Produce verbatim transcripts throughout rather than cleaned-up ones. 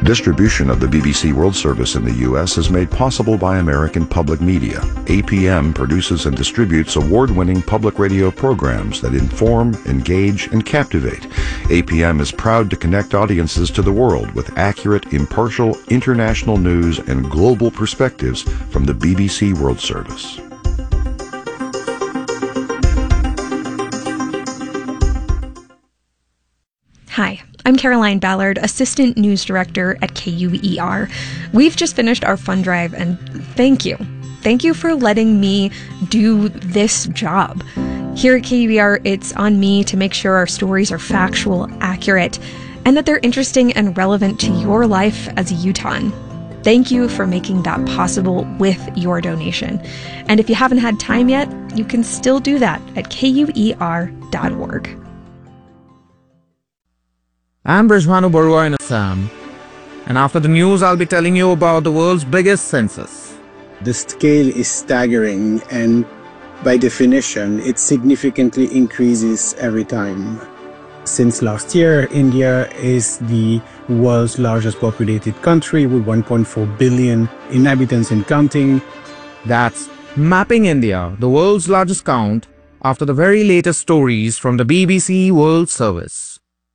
Distribution of the B B C World Service in the U S is made possible by American Public Media. A P M produces and distributes award-winning public radio programs that inform, engage, and captivate. A P M is proud to connect audiences to the world with accurate, impartial, international news and global perspectives from the B B C World Service. Hi, I'm Caroline Ballard, Assistant News Director at K U E R. We've just finished our fund drive, and thank you. Thank you for letting me do this job. Here at K U E R, it's on me to make sure our stories are factual, accurate, and that they're interesting and relevant to your life as a Utahn. Thank you for making that possible with your donation. And if you haven't had time yet, you can still do that at K U E R dot org. I'm Brijvanu Barua in Assam, and after the news I'll be telling you about the world's biggest census. The scale is staggering, and by definition, it significantly increases every time. Since last year, India is the world's largest populated country with one point four billion inhabitants and counting. That's Mapping India, the world's largest count, after the very latest stories from the B B C World Service.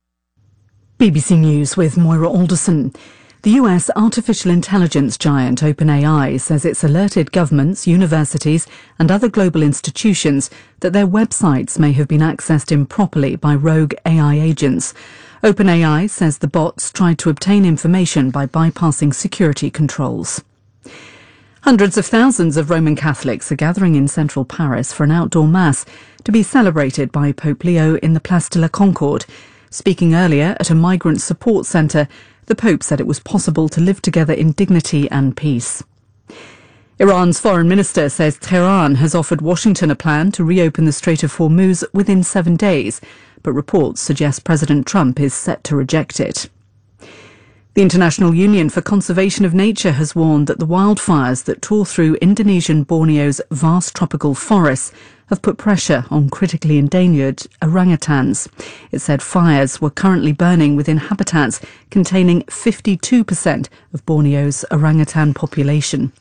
B B C News with Moira Alderson. The U S artificial intelligence giant OpenAI says it's alerted governments, universities and other global institutions that their websites may have been accessed improperly by rogue A I agents. OpenAI says the bots tried to obtain information by bypassing security controls. Hundreds of thousands of Roman Catholics are gathering in central Paris for an outdoor mass to be celebrated by Pope Leo in the Place de la Concorde. Speaking earlier at a migrant support centre, the Pope said it was possible to live together in dignity and peace. Iran's foreign minister says Tehran has offered Washington a plan to reopen the Strait of Hormuz within seven days, but reports suggest President Trump is set to reject it. The International Union for Conservation of Nature has warned that the wildfires that tore through Indonesian Borneo's vast tropical forests have put pressure on critically endangered orangutans. It said fires were currently burning within habitats containing fifty-two percent of Borneo's orangutan population.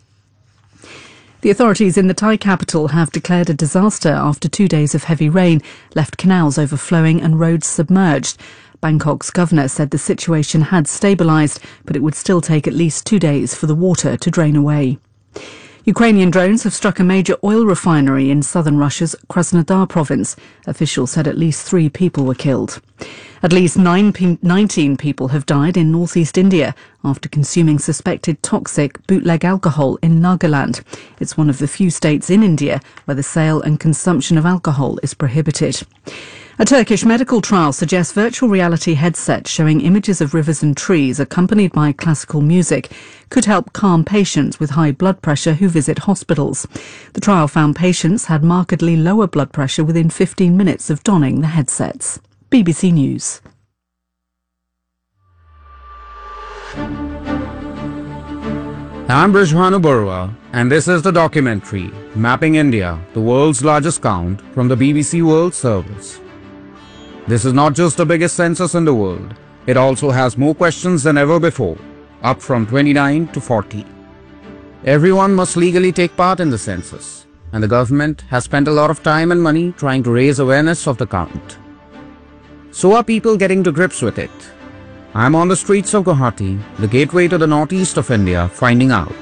The authorities in the Thai capital have declared a disaster after two days of heavy rain left canals overflowing and roads submerged. Bangkok's governor said the situation had stabilised, but it would still take at least two days for the water to drain away. Ukrainian drones have struck a major oil refinery in southern Russia's Krasnodar province. Officials said at least three people were killed. At least nine pe- nineteen people have died in northeast India after consuming suspected toxic bootleg alcohol in Nagaland. It's one of the few states in India where the sale and consumption of alcohol is prohibited. A Turkish medical trial suggests virtual reality headsets showing images of rivers and trees accompanied by classical music could help calm patients with high blood pressure who visit hospitals. The trial found patients had markedly lower blood pressure within fifteen minutes of donning the headsets. B B C News. I'm Brijvanu Barua, and this is the documentary Mapping India, the world's largest count, from the B B C World Service. This is not just the biggest census in the world, it also has more questions than ever before, up from twenty-nine to forty. Everyone must legally take part in the census, and the government has spent a lot of time and money trying to raise awareness of the count. So are people getting to grips with it. I'm on the streets of Guwahati, the gateway to the northeast of India, finding out.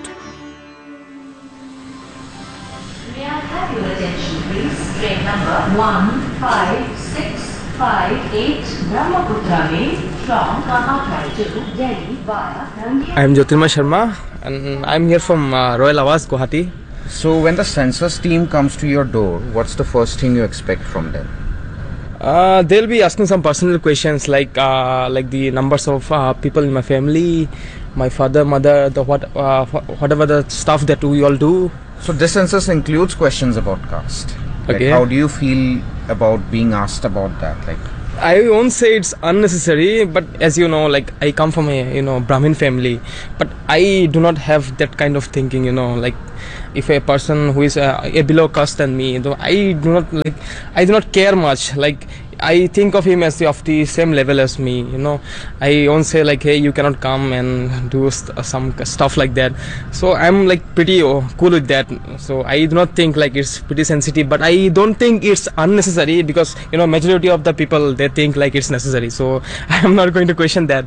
May I have your attention, please? Train number one five six five eight Brahmaputra Mail from Guwahati to Delhi via Rangia. I am Jyotirmay Sharma and I am here from uh, Royal Awas, Guwahati. So when the census team comes to your door, what's the first thing you expect from them? Uh, they'll be asking some personal questions like uh, like the numbers of uh, people in my family, my father, mother, the what uh, whatever the stuff that we all do. So this census includes questions about caste. Like, okay. How do you feel about being asked about that? Like, I won't say it's unnecessary, but as you know, like I come from a you know Brahmin family, but I do not have that kind of thinking. You know, like if a person who is a, a below caste than me, though I do not like, I do not care much. Like I think of him as the, of the same level as me, you know. I won't say like, hey, you cannot come and do st- some stuff like that. So I'm like pretty oh, cool with that. So I do not think like it's pretty sensitive, but I don't think it's unnecessary because, you know, majority of the people, they think like it's necessary. So I'm not going to question that.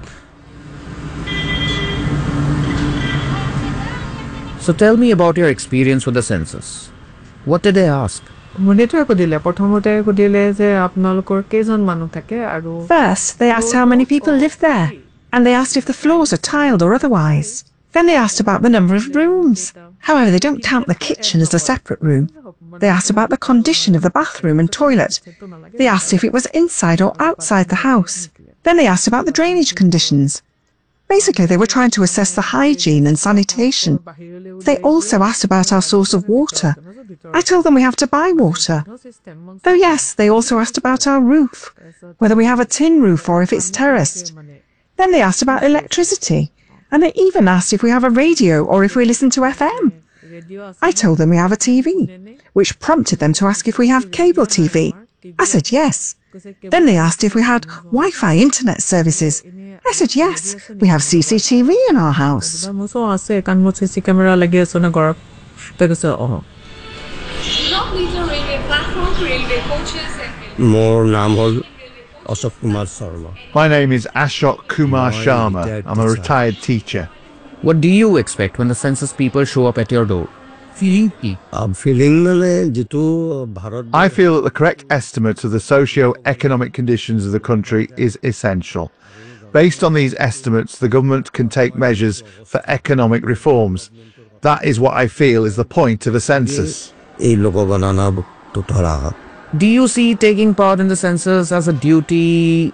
So tell me about your experience with the census. What did they ask? First, they asked how many people live there, and they asked if the floors are tiled or otherwise. Then they asked about the number of rooms. However, they don't count the kitchen as a separate room. They asked about the condition of the bathroom and toilet. They asked if it was inside or outside the house. Then they asked about the drainage conditions. Basically, they were trying to assess the hygiene and sanitation. They also asked about our source of water. I told them we have to buy water. Though yes, they also asked about our roof, whether we have a tin roof or if it's terraced. Then they asked about electricity, and they even asked if we have a radio or if we listen to F M. I told them we have a T V, which prompted them to ask if we have cable T V. I said yes. Then they asked if we had Wi-Fi internet services. I said yes, we have C C T V in our house. My name is Ashok Kumar Sharma. I'm a retired teacher. What do you expect when the census people show up at your door? I feel that the correct estimate of the socio-economic conditions of the country is essential. Based on these estimates, the government can take measures for economic reforms. That is what I feel is the point of a census. Do you see taking part in the census as a duty?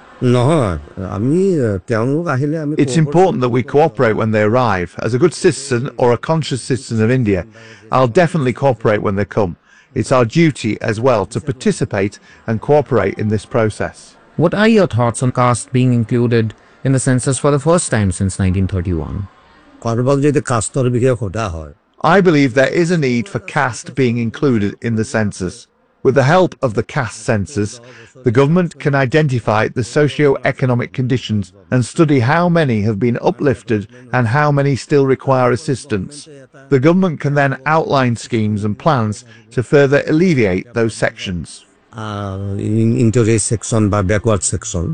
It's important that we cooperate when they arrive. As a good citizen or a conscious citizen of India, I'll definitely cooperate when they come. It's our duty as well to participate and cooperate in this process. What are your thoughts on caste being included in the census for the first time since nineteen thirty-one? I believe there is a need for caste being included in the census. With the help of the caste census, the government can identify the socio-economic conditions and study how many have been uplifted and how many still require assistance. The government can then outline schemes and plans to further alleviate those sections. Uh, in, into race section or backward section.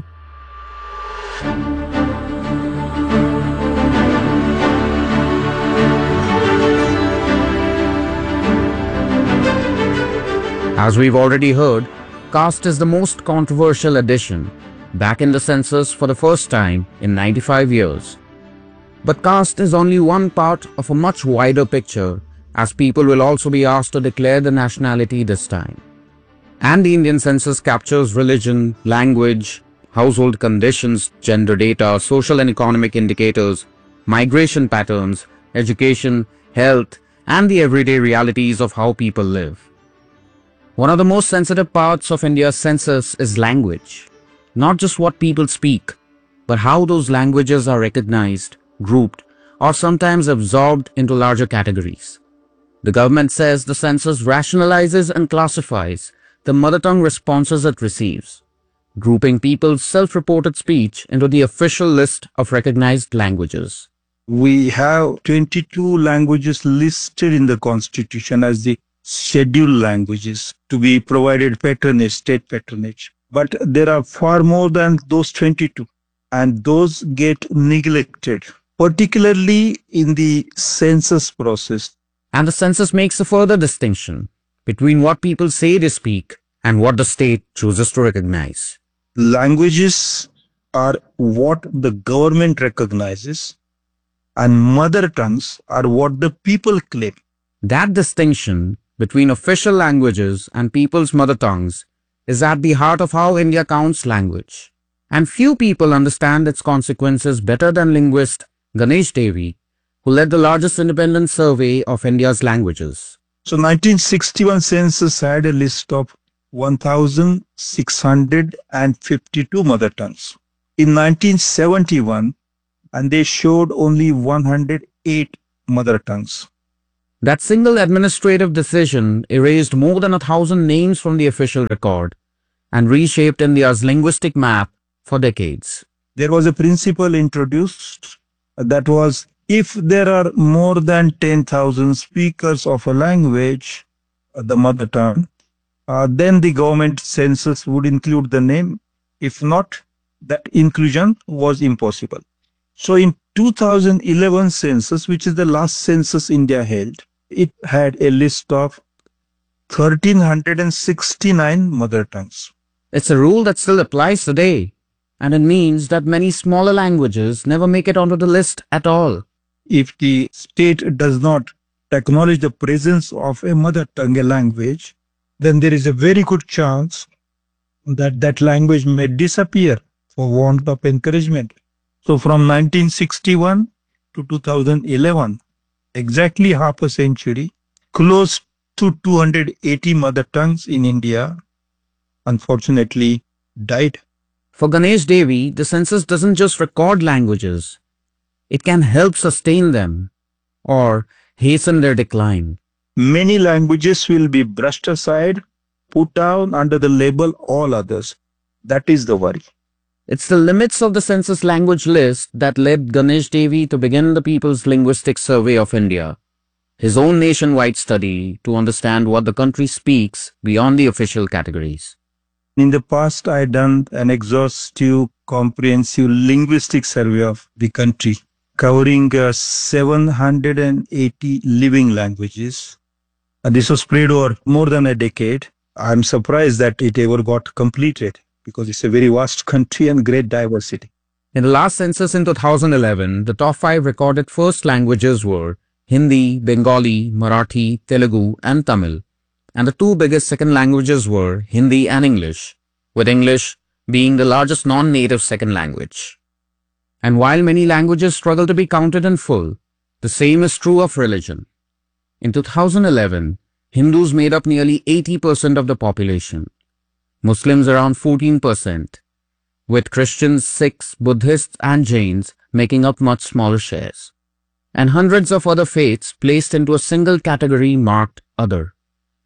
As we've already heard, caste is the most controversial addition, back in the census for the first time in ninety-five years. But caste is only one part of a much wider picture, as people will also be asked to declare the nationality this time. And the Indian census captures religion, language, household conditions, gender data, social and economic indicators, migration patterns, education, health, and the everyday realities of how people live. One of the most sensitive parts of India's census is language. Not just what people speak, but how those languages are recognized, grouped, or sometimes absorbed into larger categories. The government says the census rationalizes and classifies the mother tongue responses it receives, grouping people's self-reported speech into the official list of recognized languages. We have twenty-two languages listed in the Constitution as the scheduled languages to be provided patronage, state patronage. But there are far more than those twenty-two, and those get neglected, particularly in the census process. And the census makes a further distinction between what people say they speak and what the state chooses to recognize. Languages are what the government recognizes, and mother tongues are what the people claim. That distinction between official languages and people's mother tongues is at the heart of how India counts language. And few people understand its consequences better than linguist Ganesh Devi, who led the largest independent survey of India's languages. So nineteen sixty-one census had a list of one thousand six hundred fifty-two mother tongues. In nineteen seventy-one, and they showed only one hundred eight mother tongues. That single administrative decision erased more than a thousand names from the official record and reshaped India's linguistic map for decades. There was a principle introduced that was, if there are more than ten thousand speakers of a language, the mother tongue, uh, then the government census would include the name. If not, that inclusion was impossible. So in two thousand eleven census, which is the last census India held, it had a list of one thousand three hundred sixty-nine mother tongues. It's a rule that still applies today, and it means that many smaller languages never make it onto the list at all. If the state does not acknowledge the presence of a mother tongue, a language, then there is a very good chance that that language may disappear for want of encouragement. So from nineteen sixty-one to two thousand eleven, exactly half a century, close to two hundred eighty mother tongues in India, unfortunately, died. For Ganesh Devi, the census doesn't just record languages. It can help sustain them or hasten their decline. Many languages will be brushed aside, put down under the label all others. That is the worry. It's the limits of the census language list that led Ganesh Devi to begin the People's Linguistic Survey of India, his own nationwide study to understand what the country speaks beyond the official categories. In the past, I had done an exhaustive, comprehensive linguistic survey of the country, covering uh, seven hundred eighty living languages. And this was spread over more than a decade. I'm surprised that it ever got completed, because it's a very vast country and great diversity. In the last census in two thousand eleven, the top five recorded first languages were Hindi, Bengali, Marathi, Telugu, and Tamil. And the two biggest second languages were Hindi and English, with English being the largest non-native second language. And while many languages struggle to be counted in full, the same is true of religion. In two thousand eleven, Hindus made up nearly eighty percent of the population, Muslims around fourteen percent, with Christians, Sikhs, Buddhists, and Jains making up much smaller shares, and hundreds of other faiths placed into a single category marked Other.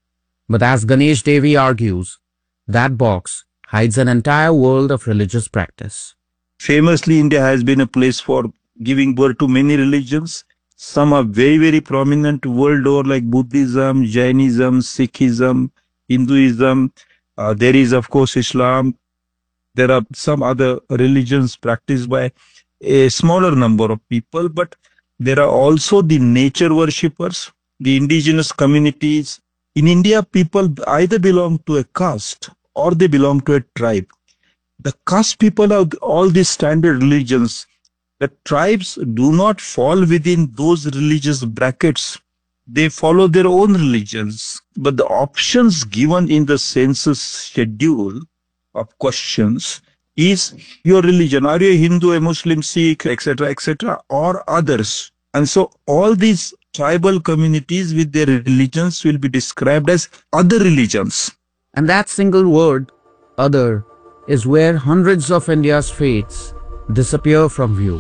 But as Ganesh Devi argues, that box hides an entire world of religious practice. Famously, India has been a place for giving birth to many religions. Some are very, very prominent world over, like Buddhism, Jainism, Sikhism, Hinduism. Uh, there is, of course, Islam. There are some other religions practiced by a smaller number of people, but there are also the nature worshippers, the indigenous communities. In India, people either belong to a caste or they belong to a tribe. The caste people of all these standard religions, the tribes do not fall within those religious brackets. They follow their own religions. But the options given in the census schedule of questions is your religion. Are you a Hindu, a Muslim, Sikh, et cetera, et cetera, or others? And so all these tribal communities with their religions will be described as other religions. And that single word, other, is where hundreds of India's faiths disappear from view.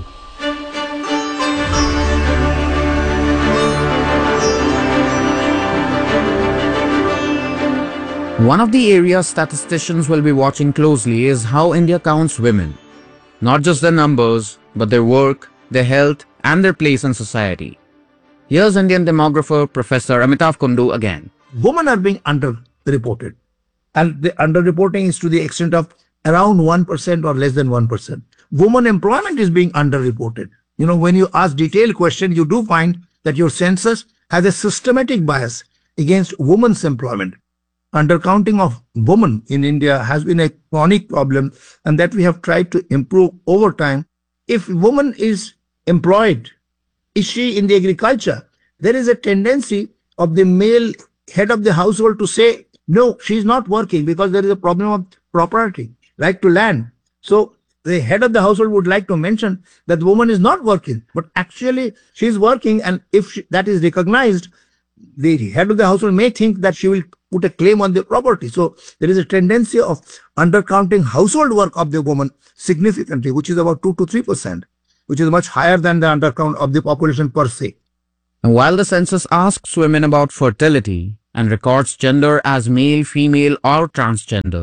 One of the areas statisticians will be watching closely is how India counts women. Not just their numbers, but their work, their health, and their place in society. Here's Indian demographer Professor Amitav Kundu again. Women are being underreported. And the underreporting is to the extent of around one percent or less than one percent. Women employment is being underreported. You know, when you ask detailed questions, you do find that your census has a systematic bias against women's employment. Undercounting of women in India has been a chronic problem, and that we have tried to improve over time. If woman is employed, is she in the agriculture? There is a tendency of the male head of the household to say, no, she is not working because there is a problem of property, like to land. So the head of the household would like to mention that the woman is not working, but actually she is working, and if she, that is recognized, the head of the household may think that she will put a claim on the property. So there is a tendency of undercounting household work of the woman significantly, which is about two to three percent, which is much higher than the undercount of the population per se. And while the census asks women about fertility and records gender as male, female, or transgender,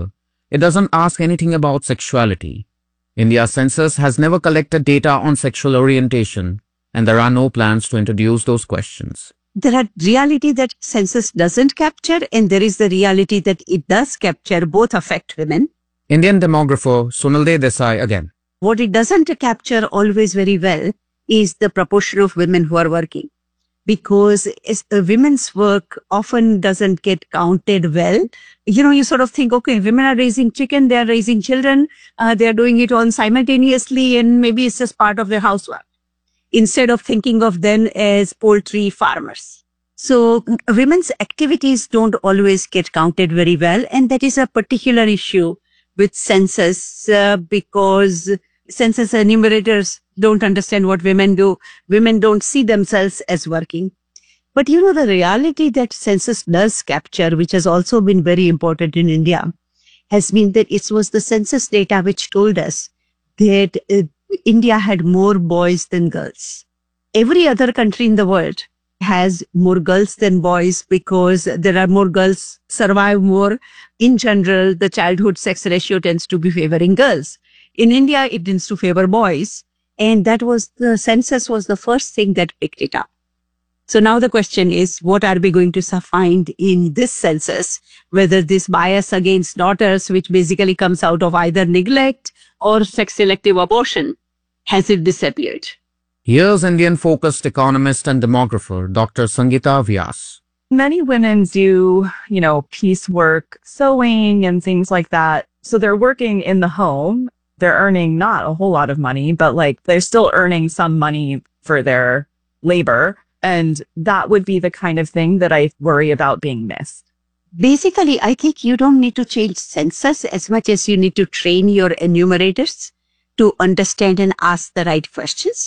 It doesn't ask anything about sexuality. India's census has never collected data on sexual orientation, and there are no plans to introduce those questions. There are reality that census doesn't capture, and there is the reality that it does capture. Both affect women. Indian demographer Sunil Desai again. What it doesn't capture always very well is the proportion of women who are working. Because uh, women's work often doesn't get counted well. You know, you sort of think, okay, women are raising chicken, they are raising children, uh, they are doing it all simultaneously, and maybe it's just part of their housework, instead of thinking of them as poultry farmers. So women's activities don't always get counted very well, and that is a particular issue with census uh, because census enumerators don't understand what women do. Women don't see themselves as working. But you know, the reality that census does capture, which has also been very important in India, has been that it was the census data which told us that uh, India had more boys than girls. Every other country in the world has more girls than boys because there are more girls survive more. In general, the childhood sex ratio tends to be favoring girls. In India, it tends to favor boys. And that was the census was the first thing that picked it up. So now the question is, what are we going to find in this census? Whether this bias against daughters, which basically comes out of either neglect or sex-selective abortion, has it disappeared? Here's Indian-focused economist and demographer Doctor Sangeeta Vyas. Many women do, you know, piecework, sewing and things like that. So they're working in the home. They're earning not a whole lot of money, but like they're still earning some money for their labor. And that would be the kind of thing that I worry about being missed. Basically, I think you don't need to change census as much as you need to train your enumerators to understand and ask the right questions.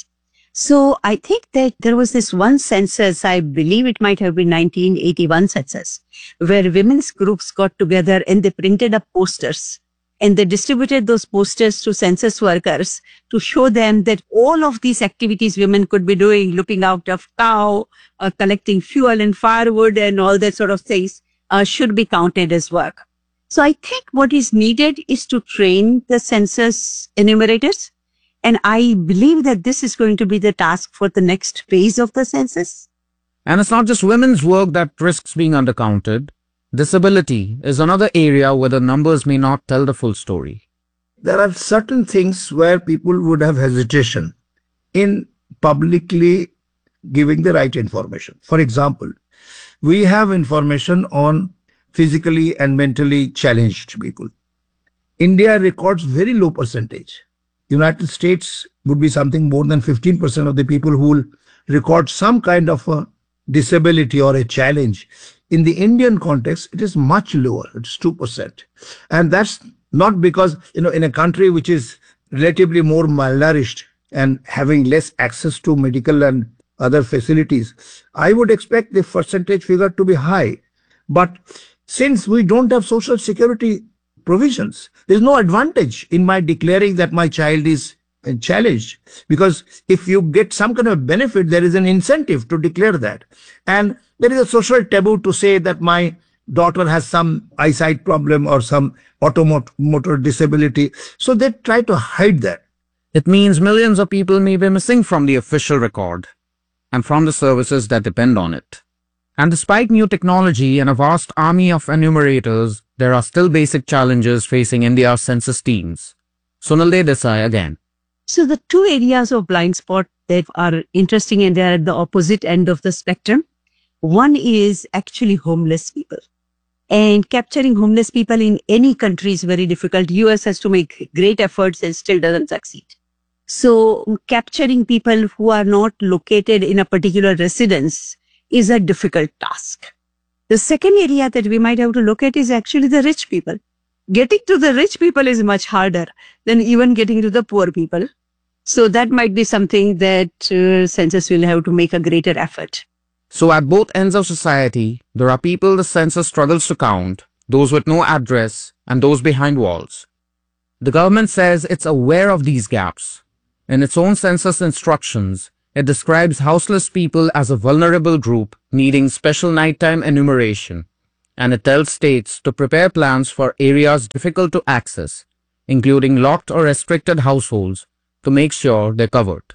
So I think that there was this one census, I believe it might have been nineteen eighty-one census, where women's groups got together and they printed up posters. And they distributed those posters to census workers to show them that all of these activities women could be doing, looking out of cow, uh, collecting fuel and firewood and all that sort of things, uh, should be counted as work. So I think what is needed is to train the census enumerators. And I believe that this is going to be the task for the next phase of the census. And it's not just women's work that risks being undercounted. Disability is another area where the numbers may not tell the full story. There are certain things where people would have hesitation in publicly giving the right information. For example, we have information on physically and mentally challenged people. India records very low percentage. United States would be something more than fifteen percent of the people who will record some kind of a disability or a challenge. In the Indian context, it is much lower. It's two percent. And that's not because, you know, in a country which is relatively more malnourished and having less access to medical and other facilities, I would expect the percentage figure to be high. But since we don't have social security provisions, there's no advantage in my declaring that my child is challenged, because if you get some kind of benefit, there is an incentive to declare that. And there is a social taboo to say that my daughter has some eyesight problem or some automotor disability. So they try to hide that. It means millions of people may be missing from the official record and from the services that depend on it. And despite new technology and a vast army of enumerators, there are still basic challenges facing India's census teams. Sunil Desai again. So the two areas of blind spot that are interesting, and they're at the opposite end of the spectrum. One is actually homeless people. And capturing homeless people in any country is very difficult. U S has to make great efforts and still doesn't succeed. So capturing people who are not located in a particular residence is a difficult task. The second area that we might have to look at is actually the rich people. Getting to the rich people is much harder than even getting to the poor people. So that might be something that uh, census will have to make a greater effort. So at both ends of society, there are people the census struggles to count, those with no address and those behind walls. The government says it's aware of these gaps. In its own census instructions, it describes houseless people as a vulnerable group needing special nighttime enumeration. and it tells states to prepare plans for areas difficult to access, including locked or restricted households, to make sure they're covered.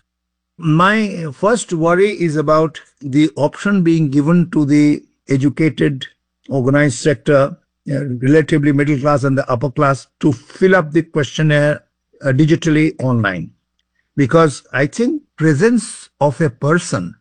My first worry is about the option being given to the educated, organized sector, uh, relatively middle class and the upper class, to fill up the questionnaire uh, digitally online. Because I think presence of a person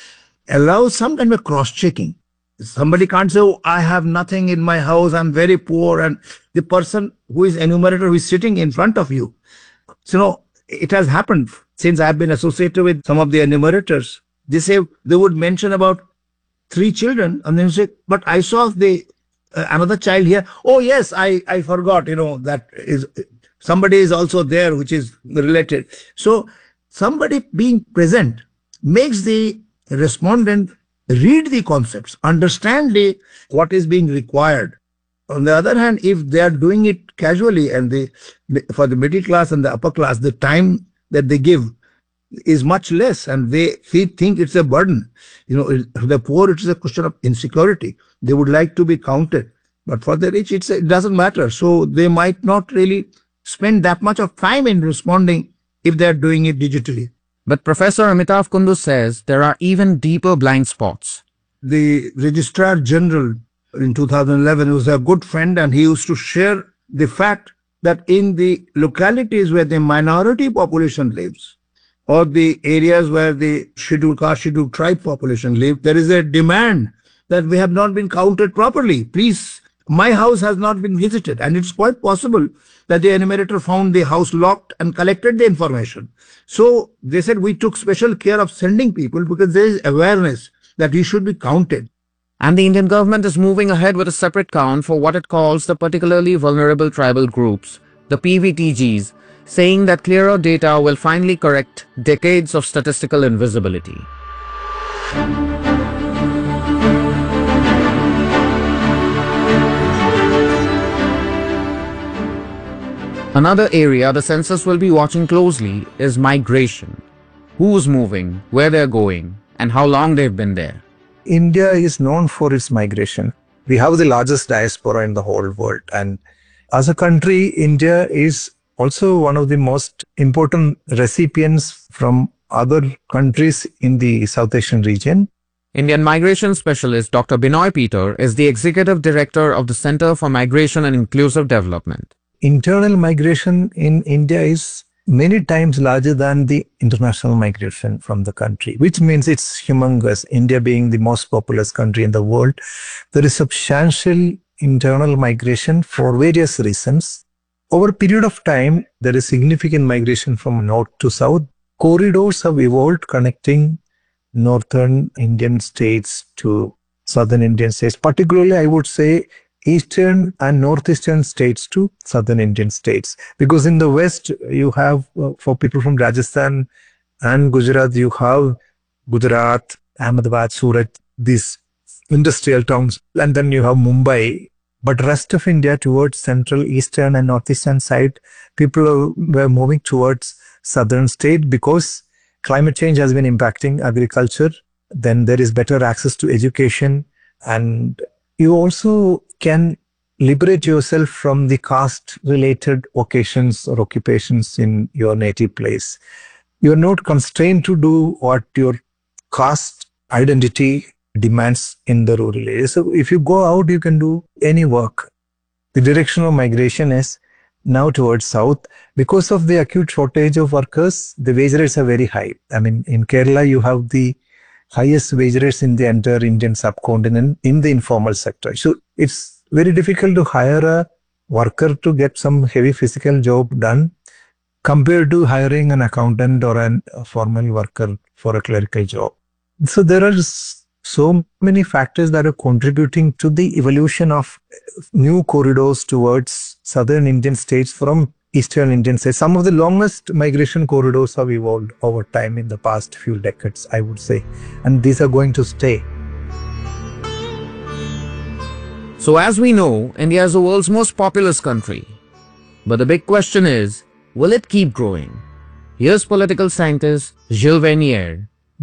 allows some kind of cross-checking. Somebody can't say, oh, I have nothing in my house, I'm very poor, and the person who is enumerator who is sitting in front of you. So, you know, it has happened since I've been associated with some of the enumerators. They say, they would mention about three children, and then say, but I saw the uh, another child here. Oh yes, I, I forgot, you know, that is somebody is also there, which is related. So somebody being present makes the respondent read the concepts, understand the what is being required. On the other hand, if they are doing it casually, and they, for the middle class and the upper class, the time that they give is much less, and they, they think it's a burden. You know, for the poor, it is a question of insecurity. They would like to be counted, but for the rich, it's, it doesn't matter. So they might not really spend that much of time in responding if they're doing it digitally. But Professor Amitav Kundu says there are even deeper blind spots. The Registrar General in two thousand eleven was a good friend, and he used to share the fact that in the localities where the minority population lives, or the areas where the scheduled caste, scheduled tribe population live, there is a demand that we have not been counted properly. Please, my house has not been visited, and it's quite possible that the enumerator found the house locked and collected the information. So they said we took special care of sending people because there is awareness that we should be counted. And the Indian government is moving ahead with a separate count for what it calls the particularly vulnerable tribal groups, the P V T Gs, saying that clearer data will finally correct decades of statistical invisibility. Another area the census will be watching closely is migration. Who's moving, where they're going, and how long they've been there. India is known for its migration. We have the largest diaspora in the whole world, and as a country, India is also one of the most important recipients from other countries in the South Asian region. Indian migration specialist Doctor Binoy Peter is the executive director of the Center for Migration and Inclusive Development. Internal migration in India is many times larger than the international migration from the country, which means it's humongous. India being the most populous country in the world, there is substantial internal migration for various reasons. Over a period of time, there is significant migration from north to south. Corridors have evolved connecting northern Indian states to southern Indian states, particularly I would say eastern and northeastern states to southern Indian states. Because in the west, you have, uh, for people from Rajasthan and Gujarat, you have Gujarat, Ahmedabad, Surat, these industrial towns, and then you have Mumbai. But rest of India towards central, eastern and northeastern side, people were moving towards southern state because climate change has been impacting agriculture. Then there is better access to education, and you also can liberate yourself from the caste-related vocations or occupations in your native place. You are not constrained to do what your caste identity demands in the rural area. So if you go out, you can do any work. The direction of migration is now towards south. Because of the acute shortage of workers, the wage rates are very high. I mean, in Kerala, you have the highest wage rates in the entire Indian subcontinent in the informal sector. So it's very difficult to hire a worker to get some heavy physical job done compared to hiring an accountant or an, a formal worker for a clerical job. So there are so many factors that are contributing to the evolution of new corridors towards southern Indian states from eastern Indian states. Some of the longest migration corridors have evolved over time in the past few decades, I would say, and these are going to stay. So as we know, India is the world's most populous country. But the big question is, will it keep growing? Here's political scientist Gilles Vernier.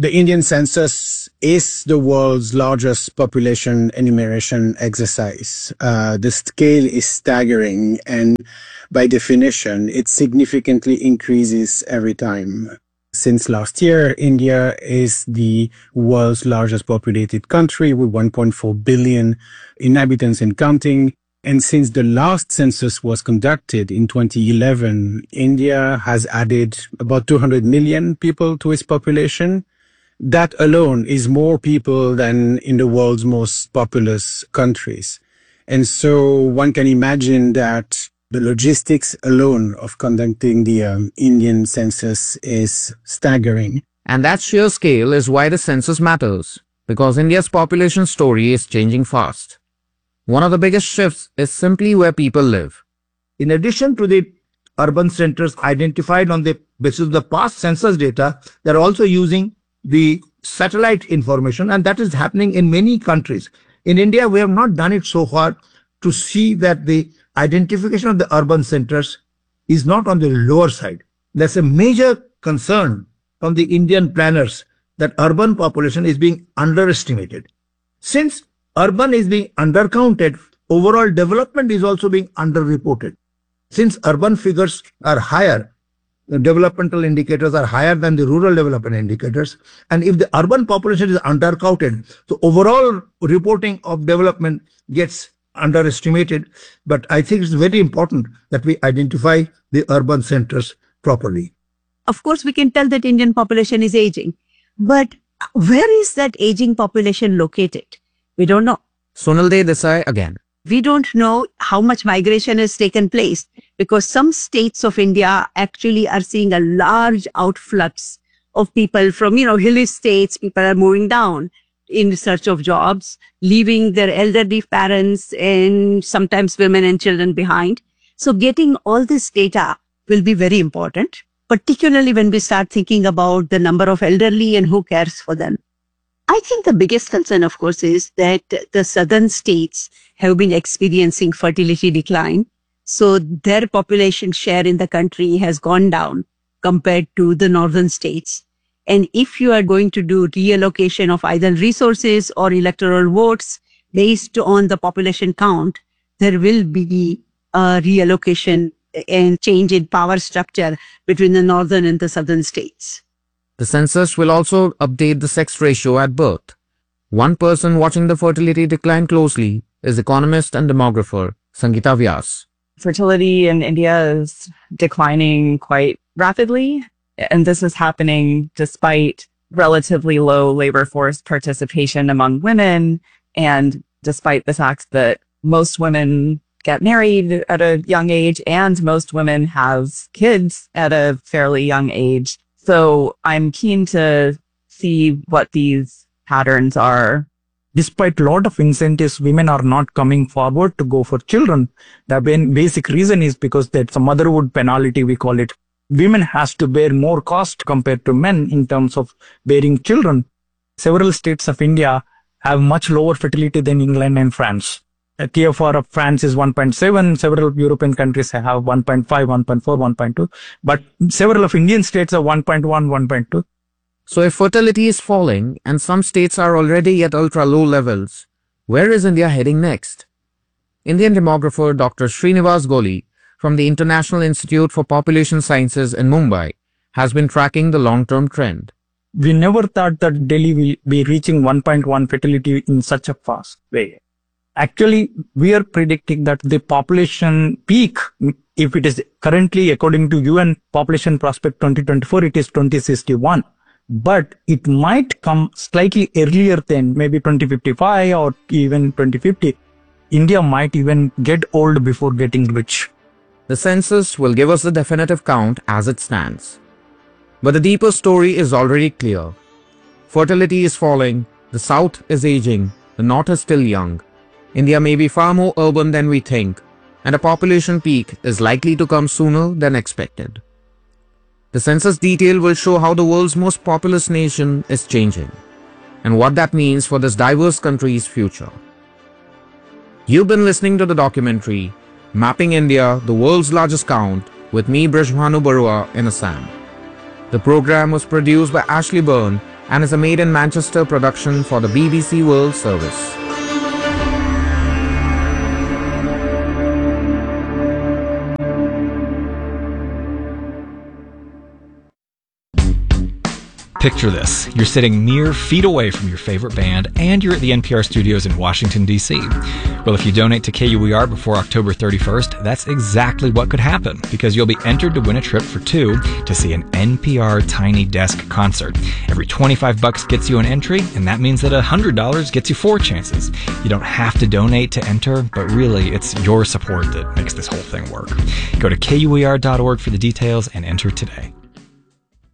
The Indian census is the world's largest population enumeration exercise. Uh, the scale is staggering, and by definition, it significantly increases every time. Since last year, India is the world's largest populated country with one point four billion inhabitants and counting. And since the last census was conducted in twenty eleven, India has added about two hundred million people to its population. That alone is more people than in the world's most populous countries. And so one can imagine that the logistics alone of conducting the um, Indian census is staggering. And that sheer scale is why the census matters, because India's population story is changing fast. One of the biggest shifts is simply where people live. In addition to the urban centers identified on the basis of the past census data, they're also using the satellite information, and that is happening in many countries. In India, we have not done it so far to see that the identification of the urban centers is not on the lower side. That's a major concern from the Indian planners that urban population is being underestimated. Since urban is being undercounted, overall development is also being underreported. Since urban figures are higher, the developmental indicators are higher than the rural development indicators. And if the urban population is undercounted, so overall reporting of development gets underestimated. But I think it's very important that we identify the urban centers properly. Of course, we can tell that Indian population is aging, but where is that aging population located? We don't know. Sonal Desai again. We don't know how much migration has taken place because some states of India actually are seeing a large outflux of people from, you know, hilly states. People are moving down in search of jobs, leaving their elderly parents and sometimes women and children behind. So getting all this data will be very important, particularly when we start thinking about the number of elderly and who cares for them. I think the biggest concern, of course, is that the southern states have been experiencing fertility decline. So their population share in the country has gone down compared to the northern states. And if you are going to do reallocation of either resources or electoral votes based on the population count, there will be a reallocation and change in power structure between the northern and the southern states. The census will also update the sex ratio at birth. One person watching the fertility decline closely is economist and demographer Sangeeta Vyas. Fertility in India is declining quite rapidly, and this is happening despite relatively low labor force participation among women, and despite the fact that most women get married at a young age and most women have kids at a fairly young age. So I'm keen to see what these patterns are. Despite a lot of incentives, women are not coming forward to go for children. The basic reason is because that's a motherhood penalty, we call it. Women has to bear more cost compared to men in terms of bearing children. Several states of India have much lower fertility than England and France. A T F R of France is one point seven. Several European countries have one point five, one point four, one point two. But several of Indian states are one point one, one point two. So if fertility is falling and some states are already at ultra low levels, where is India heading next? Indian demographer Doctor Srinivas Goli from the International Institute for Population Sciences in Mumbai has been tracking the long-term trend. We never thought that Delhi will be reaching one point one fertility in such a fast way. Actually, we are predicting that the population peak, if it is currently according to U N Population Prospect twenty twenty-four, it is twenty sixty-one. But it might come slightly earlier than maybe twenty fifty-five or even twenty fifty. India might even get old before getting rich. The census will give us the definitive count as it stands. But the deeper story is already clear. Fertility is falling, the south is aging, the north is still young. India may be far more urban than we think, and a population peak is likely to come sooner than expected. The census detail will show how the world's most populous nation is changing, and what that means for this diverse country's future. You've been listening to the documentary, Mapping India, the World's Largest Count, with me, Brijbhanu Barua, in Assam. The program was produced by Ashley Byrne and is a made in Manchester production for the B B C World Service. Picture this. You're sitting mere feet away from your favorite band, and you're at the N P R studios in Washington, D C. Well, if you donate to K U E R before October thirty-first, that's exactly what could happen, because you'll be entered to win a trip for two to see an N P R Tiny Desk concert. Every twenty-five bucks gets you an entry, and that means that one hundred dollars gets you four chances. You don't have to donate to enter, but really, it's your support that makes this whole thing work. Go to K U E R dot org for the details and enter today.